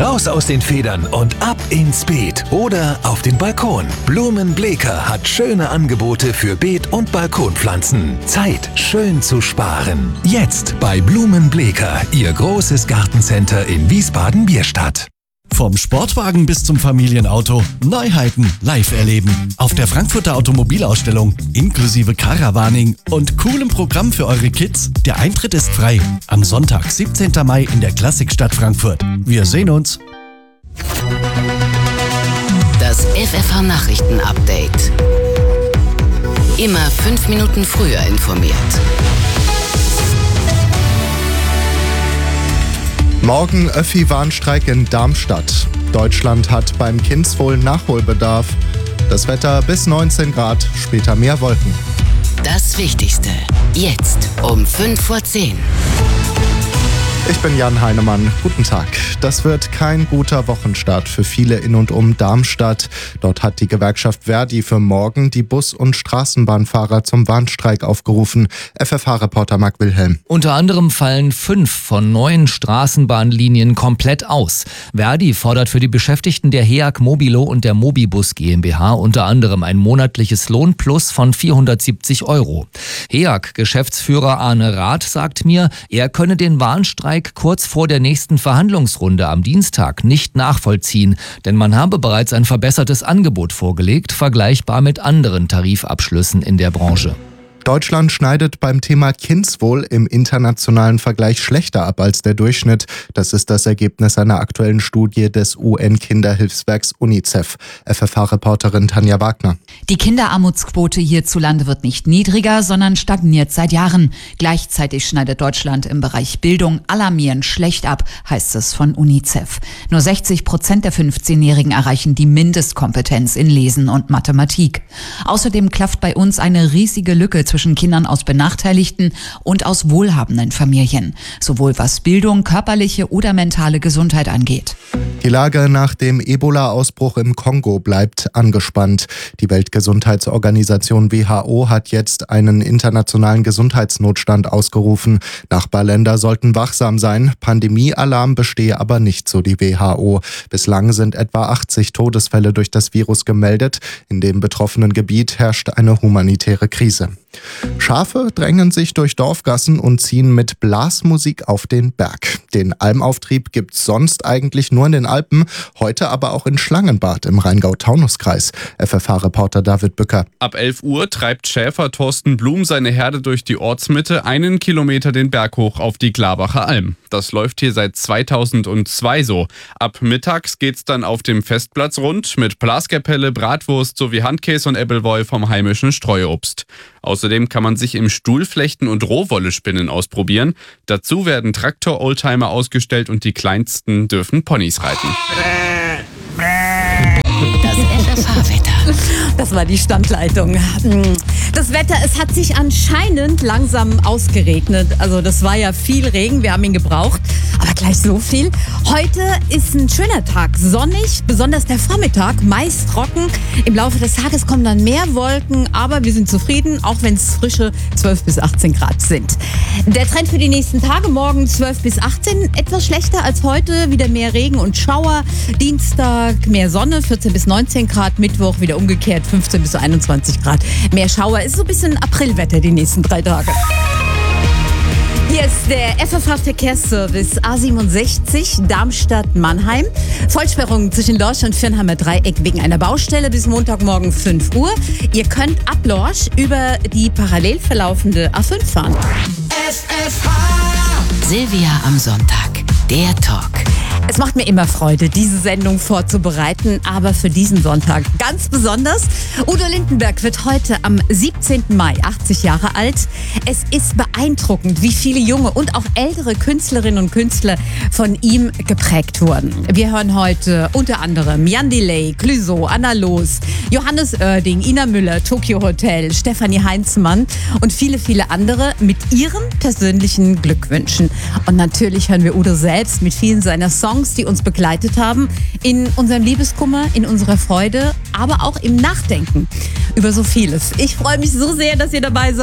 Raus aus den Federn und ab ins Beet oder auf den Balkon. Blumenbleker hat schöne Angebote für Beet- und Balkonpflanzen. Zeit, schön zu sparen. Jetzt bei Blumenbleker, Ihr großes Gartencenter in Wiesbaden-Bierstadt. Vom Sportwagen bis zum Familienauto, Neuheiten live erleben. Auf der Frankfurter Automobilausstellung, inklusive Caravaning und coolem Programm für eure Kids. Der Eintritt ist frei. Am Sonntag, 17. Mai in der Klassikstadt Frankfurt. Wir sehen uns. Das FFH-Nachrichten-Update. Immer 5 Minuten früher informiert. Morgen Öffi-Warnstreik in Darmstadt. Deutschland hat beim Kindswohl Nachholbedarf. Das Wetter bis 19 Grad, später mehr Wolken. Das Wichtigste. Jetzt um 5:10 Uhr. Ich bin Jan Heinemann. Guten Tag. Das wird kein guter Wochenstart für viele in und um Darmstadt. Dort hat die Gewerkschaft Verdi für morgen die Bus- und Straßenbahnfahrer zum Warnstreik aufgerufen. FFH-Reporter Marc Wilhelm. Unter anderem fallen 5 von 9 Straßenbahnlinien komplett aus. Verdi fordert für die Beschäftigten der HEAG Mobilo und der Mobibus GmbH unter anderem ein monatliches Lohnplus von 470 €. HEAG-Geschäftsführer Arne Rath sagt mir, er könne den Warnstreik kurz vor der nächsten Verhandlungsrunde am Dienstag nicht nachvollziehen, denn man habe bereits ein verbessertes Angebot vorgelegt, vergleichbar mit anderen Tarifabschlüssen in der Branche. Deutschland schneidet beim Thema Kindswohl im internationalen Vergleich schlechter ab als der Durchschnitt. Das ist das Ergebnis einer aktuellen Studie des UN-Kinderhilfswerks UNICEF. FFH-Reporterin Tanja Wagner. Die Kinderarmutsquote hierzulande wird nicht niedriger, sondern stagniert seit Jahren. Gleichzeitig schneidet Deutschland im Bereich Bildung alarmierend schlecht ab, heißt es von UNICEF. Nur 60% der 15-Jährigen erreichen die Mindestkompetenz in Lesen und Mathematik. Außerdem klafft bei uns eine riesige Lücke zwischen Kindern aus benachteiligten und aus wohlhabenden Familien, sowohl was Bildung, körperliche oder mentale Gesundheit angeht. Die Lage nach dem Ebola-Ausbruch im Kongo bleibt angespannt. Die Weltgesundheitsorganisation WHO hat jetzt einen internationalen Gesundheitsnotstand ausgerufen. Nachbarländer sollten wachsam sein. Pandemiealarm bestehe aber nicht, so die WHO. Bislang sind etwa 80 Todesfälle durch das Virus gemeldet. In dem betroffenen Gebiet herrscht eine humanitäre Krise. Schafe drängen sich durch Dorfgassen und ziehen mit Blasmusik auf den Berg. Den Almauftrieb gibt's sonst eigentlich nur in den Alpen, heute aber auch in Schlangenbad im Rheingau-Taunus-Kreis. FFH-Reporter David Bücker. Ab 11 Uhr treibt Schäfer Thorsten Blum seine Herde durch die Ortsmitte 1 Kilometer den Berg hoch auf die Glabacher Alm. Das läuft hier seit 2002 so. Ab mittags geht's dann auf dem Festplatz rund mit Blaskapelle, Bratwurst sowie Handkäse und Äppelwoi vom heimischen Streuobst. Außerdem kann man sich im Stuhlflechten und Rohwolle spinnen ausprobieren. Dazu werden Traktor-Oldtimer ausgestellt und die Kleinsten dürfen Ponys reiten. Das FFH-Wetter. Das war die Standleitung. Das Wetter, es hat sich anscheinend langsam ausgeregnet. Also das war ja viel Regen, wir haben ihn gebraucht, aber gleich so viel. Heute ist ein schöner Tag, sonnig, besonders der Vormittag, meist trocken. Im Laufe des Tages kommen dann mehr Wolken, aber wir sind zufrieden, auch wenn es frische 12 bis 18 Grad sind. Der Trend für die nächsten Tage, morgen 12 bis 18, etwas schlechter als heute, wieder mehr Regen und Schauer. Dienstag mehr Sonne, 14 bis 19 Grad, Mittwoch wieder umgekehrt, 15 bis 21 Grad. Mehr Schauer, ist so ein bisschen Aprilwetter die nächsten 3 Tage. Hier ist der FFH-Verkehrsservice A67 Darmstadt-Mannheim. Vollsperrung zwischen Lorsch und Firnheimer Dreieck wegen einer Baustelle bis Montagmorgen 5 Uhr. Ihr könnt ab Lorsch über die parallel verlaufende A5 fahren. FFH. Silvia am Sonntag. Der Talk. Es macht mir immer Freude, diese Sendung vorzubereiten, aber für diesen Sonntag ganz besonders. Udo Lindenberg wird heute am 17. Mai 80 Jahre alt. Es ist beeindruckend, wie viele junge und auch ältere Künstlerinnen und Künstler von ihm geprägt wurden. Wir hören heute unter anderem Jan Delay, Clouseau, Anna Loos, Johannes Oerding, Ina Müller, Tokyo Hotel, Stefanie Heinzmann und viele, viele andere mit ihren persönlichen Glückwünschen. Und natürlich hören wir Udo selbst mit vielen seiner Songs, die uns begleitet haben, in unserem Liebeskummer, in unserer Freude, aber auch im Nachdenken über so vieles. Ich freue mich so sehr, dass ihr dabei seid.